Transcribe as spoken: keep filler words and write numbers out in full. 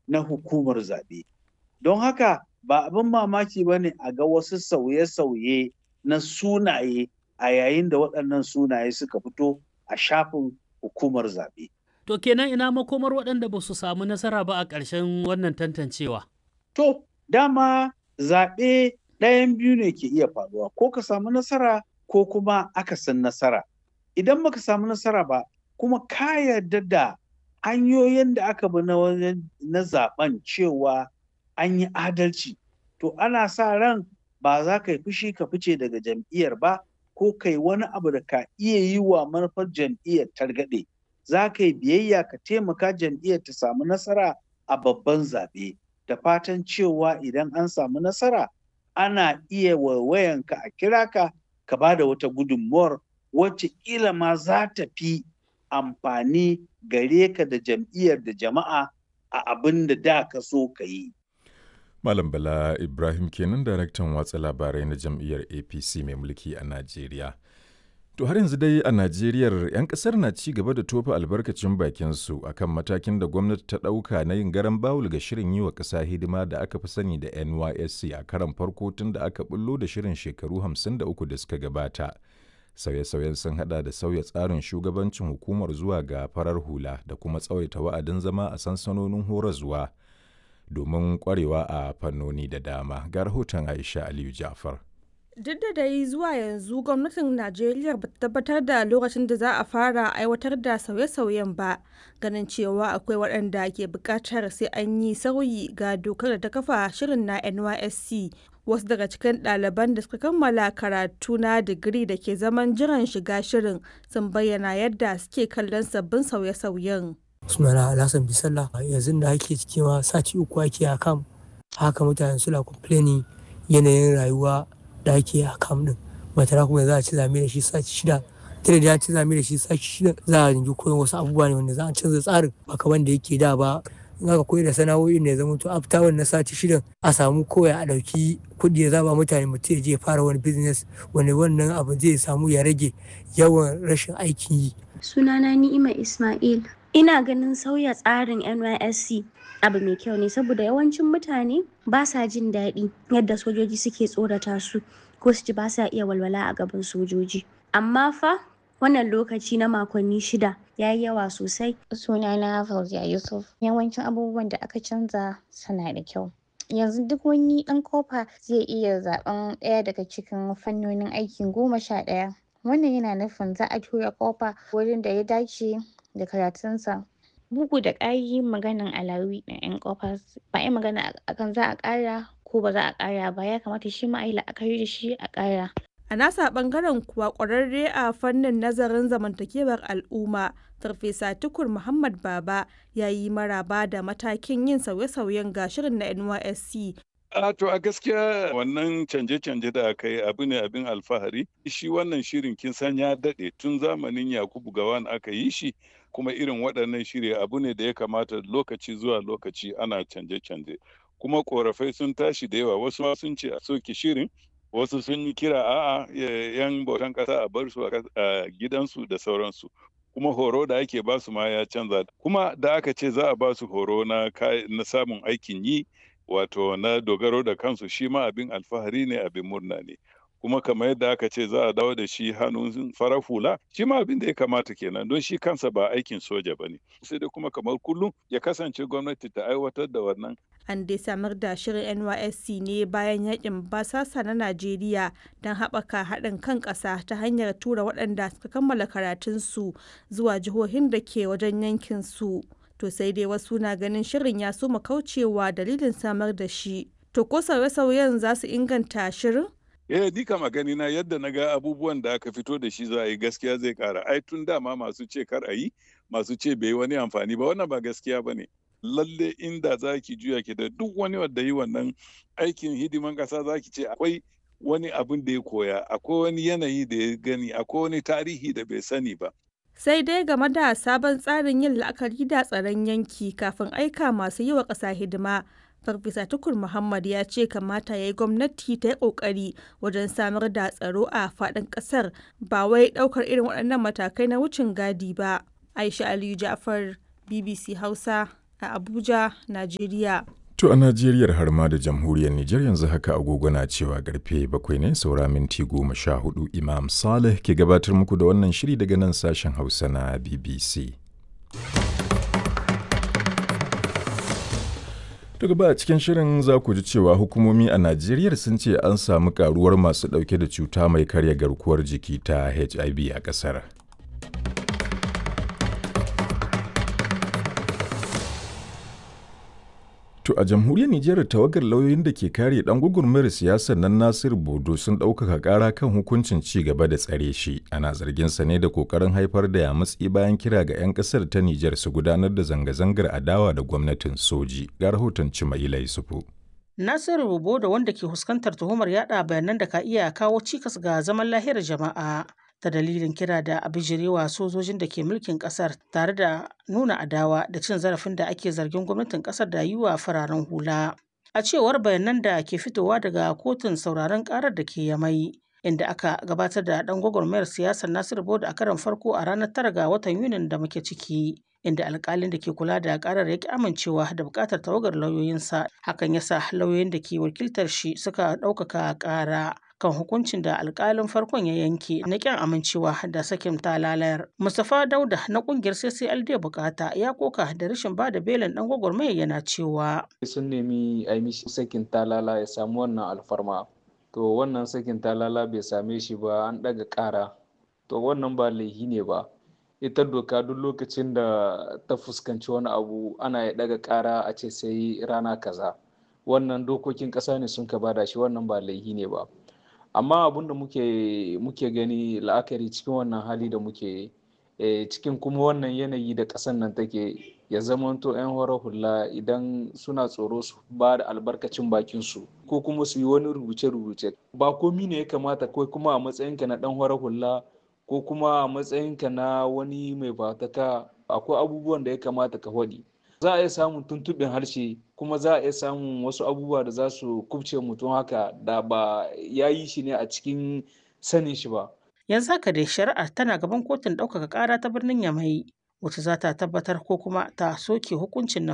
na hukumar zaɓe. Don haka ba abin mamaki ba ne a ga wasu sauye-sauye na sunaye a yayin da waɗannan sunaye suka fito a shafin hukumar zaɓe. To kenan ina makomar waɗanda ba su samu nasara ba a ƙarshen wannan tantancewa? To, dama zaɓe ɗayan biyu ne ke iya faruwa, ko ka samu nasara ko kuma akasin nasara. Idan baka samu nasara ba, kuma ka yarda da hanyoyin da aka bi na na zaɓen cewa an yi adalci, to ana sa ran ba za ka yi fushi ka fice daga jam'iyyar ba, ko kai wani abu da ka iya yi wa manufar jam'iyyar targaɗe. Za ka yi biyayya ka taimaka jam'iyyar ta samu nasara a babban zaɓe, da fatan cewa idan an samu nasara ana iya waiwayanka a kira ka ka ba da wata gudunmuwar wacce ƙila ma za ta fi amfani gare ka da jam'iyyar da jama'a a abin da da ka so ka yi. Malam Bala Ibrahim kenan, daraktan watsa labarai na jam'iyyar A P C mai mulki a Najeriya. To har yanzu dai a Najeriya 'yan kasar na ci gaba da tofa albarkacin bakinsu akan matakin da gwamnati ta ɗauka na yin garan bawul ga shirin yi wa ƙasa hidima da aka fi sani da N Y S C a karon farko tun da aka bullo da shirin shekaru hamsin da uku da suka gabata. Sauye-sauyen sun hada da sauya tsarin shugabancin hukumar zuwa ga farar hula da kuma tsawaita wa'adin zama a sansanonin horarwa domin kwarewa a fannoni da dama. Ga rahoton Aisha Aliyu Jafar. Duk da dai zuwa yanzu gwamnatin Najeriya ba ta tabbatar da lokacin da za a fara aiwatar da sauye-sauyen ba, ganin cewa akwai waɗanda ke buƙatar sai an yi sauyi ga dokar da ta kafa shirin na N Y S C. Wasu daga cikin ɗaliban da suka kammala karatu na digiri da ke zaman jiran shiga shirin sun bayyana yadda suke kallon sabbin sauye-sauyen. Sunana Alhassan Bisalla, yanzu da ake cikin ma sati uku ake a kam, haka mutane suna complaining yanayin rayuwa da ake a kam din. Matara kuma za a ci zame da shi sati shida, tare da ya ci zame da shi sati shida za a rinji koyon wasu abubuwa ne wanda za a canza tsarin ba kamar da yake da ba. In aka koyi da sana'o'in ne zama to after wannan sati shidan a samu kawai a ɗauki kuɗi ya zaba mutane mutum ya je fara wani business wanda wannan abu zai samu ya rage yawan rashin aikin yi. Sunana Ni'ima Ismail. Ina ganin sauya tsarin N Y S C abu mai kyau ne saboda yawancin mutane ba sa jin daɗi yadda sojoji suke tsorata su ko su ji ba sa iya walwala a gaban sojoji. Amma fa wannan lokaci na makonni shida ya yi yawa sosai. Sunana Fauziya Yusuf. Yawancin abubuwan da aka canza suna da kyau. Yanzu duk wani ɗan kofa zai iya zaɓen ɗaya daga cikin fannonin aikin goma sha ɗaya. Wannan yana nufin za a tura kofa wurin da ya dace da karatunsa. Bugu da ƙari maganan alawi na 'yan kofa ba a magana akan za a ƙara ko ba za a ƙara ba, ya kamata shi ma a yi la'akari da shi a ƙara. A nasa ɓangaren kuwa ƙwararre a fannin nazarin zamantakewar al'umma, Farfesa Tukur Muhammad Baba ya yi maraba da matakin yin sauye-sauyen ga shirin na N Y S C. A to a gaskiya wannan canje-canje da aka yi abu ne abin alfahari. Shi wannan shirin kin san ya daɗe tun zamanin Yakubu Gawan aka yi shi, kuma irin waɗannan shiri abu ne da ya kamata lokaci zuwa lokaci ana canje-canje. Kuma ƙorafai sun tashi da yawa, wasu sun ce a soke shirin, wasu sun yi kira a'a yan bautan ƙasa a bar su a gidansu da sauransu. Kuma horo da ake ba su ma ya canza. Kuma da aka ce za a ba su horo na samun aikin yi, wato na dogaro da kansu, shi ma abin alfahari ne, abin murna ne. Kuma kamar yadda aka ce za a dawo da shi hannun farar hula, shi ma abin da ya kamata kenan, don shi kansa ba aikin soja ba ne. Sai dai kuma kamar kullum ya kasance gwamnati ta aiwatar da wannan. An dai samar da shirin N Y S C ne bayan yakin basasa na Najeriya don haɓaka haɗin kan ƙasa ta hanyar tura waɗanda suka kammala karatunsu zuwa jihohin da ke wajen yankin su. To sai dai wasu na ganin shirin ya soma kaucewa dalilin samar da shi. To ko sauye-sauyen za su inganta shirin? Eh, ni kama gani na yadda na ga abubuwan da aka fito da shi za a yi, gaskiya zai kara. Ai tun dama masu ce kar a yi, masu ce bai wani amfani ba, wannan ba gaskiya ba ne. Lalle inda za ki juya ki da duk wani wanda yi wannan aikin hidiman ƙasa za ki ce akwai wani abin da ya koya, akwai wani yanayi da ya gani, akwai wani tarihi da bai sani ba. Sai dai game da sabon tsarin yin la'akari da tsaron yanki kafin aika masu yi wa ƙasa hidima, Farfesa Tukur Muhammad ya ce kamata ya yi gwamnati ta yi ƙoƙari wajen samar da tsaro a faɗin ƙasar, ba wai ɗaukar irin waɗannan matakai na wucin gadi ba. Aisha Aliyu Ja'far, B B C Hausa, a Abuja, Najeriya. To a Najeriyar har ma da jamhuriyar Nijar yanzu haka agogo na cewa karfe bakwai ne saura minti goma sha hudu. Imam Saleh ke gabatar muku da wannan shiri daga nan sashen Hausa na B B C. Daga ba a cikin shirin za ku ji cewa hukumomi a Najeriya sun ce an samu karuwar masu ɗauke da cuta mai karya garkuwar jiki ta H I V a ƙasar. To a jamhuriyar Nijar tawagar lauyoyin da ke kare ɗan gwagwarmayar siyasar nan Nasiru Bodo sun ɗaukaka ƙara kan hukuncin ci gaba da tsare shi. Ana zarginsa ne da ƙoƙarin haifar da yamutsi bayan kira ga 'yan ƙasar ta Nijar su gudanar da zanga-zangar adawa da gwamnatin soji. Ga rahoton Cimaila Yusufu. Nasiru Bodo wanda ke fuskantar tuhumar yaɗa bayanan da ka iya kawo cikas ga zaman lahiyar jama'a ta dalilin kira da abijirewa sojojin da ke mulkin kasar tare da nuna adawa da cin zarafin da ake zargin gwamnatin kasar da yi wa fararen hula. A cewar bayanan da ke fitowa daga kotun sauraron karar da ke Yamai, inda aka gabatar da dan gwagwarmayar siyasar Nasiru Bodo a karon farko a ranar tara ga watan Yunin da muke ciki, inda alkalin da ke kula da karar ya ki amincewa da bukatar tawagar lauyoyinsa. Hakan yasa lauyoyin da ke wakiltar shi suka ɗaukaka kara kan hukuncin da alkalin farkon ya yanke na kyan amincewa da sakin talalayar. Mustapha Dauda na kungiyar C C L D Bukata ya koka da rashin ba da belin dan gwagwarmaya yana cewa sun nemi a yi mishi sakin talala ya samu wannan alfarma, to wannan sakin talala bai same shi ba, an daga kara, to wannan ba laifi ne ba. Ita doka duk lokacin da ta fuskanci wani abu ana ya daga kara a ce sai rana kaza, wannan dokokin kasa ne sun ka bada shi, wannan ba laifi ne ba. Amma abin da muke muke gani la'akari cikin wannan hali da muke e, cikin kuma wannan yanayi da ƙasar nan take, ya zamanto 'yan horar hula idan suna tsoro su ba da albarkacin bakin su ko kuma su yi wani rubuce-rubuce, ba komi ne ya kamata ko kuma a matsayinka na ɗan horar hula ko kuma a matsayinka na wani mai fataka, akwai abubuwan da ya kamata ka faɗi. Za a iya samun tuntuɓin harshe kuma za a iya samun wasu abubuwa da za su kubce mutum haka da ba ya yi shi ne a cikin sanin shi ba. Yanzu haka dai shari'ar tana gaban kotun ɗaukaka ƙara ta birnin Yamai, wacce za ta tabbatar ko kuma ta soke hukuncin na